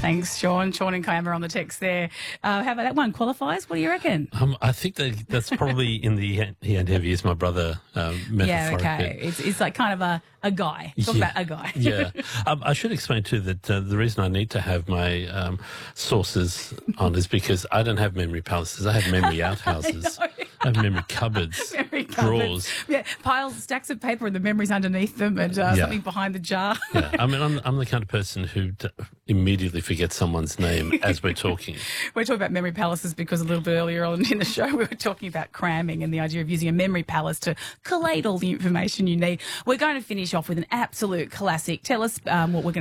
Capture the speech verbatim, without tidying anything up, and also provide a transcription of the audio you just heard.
Thanks, Sean. Sean and Kiama on the text there. Uh, how about that one? Qualifies? What do you reckon? Um, I think that that's probably in the hand, he and heavy is my brother. Um, Yeah, metaphorically. okay. It's, it's like kind of a, a guy. Talk Yeah. about a guy. yeah. Um, I should explain too that uh, the reason I need to have my um, sources on is because I don't have memory palaces. I have memory outhouses. I I have memory cupboards, Memory cupboards. drawers. Yeah, piles, stacks of paper and the memories underneath them and uh, Yeah. something behind the jar. Yeah, I mean, I'm, I'm the kind of person who d- immediately forgets someone's name as we're talking. We're talking about memory palaces because a little bit earlier on in the show we were talking about cramming and the idea of using a memory palace to collate all the information you need. We're going to finish off with an absolute classic. Tell us um, what we're going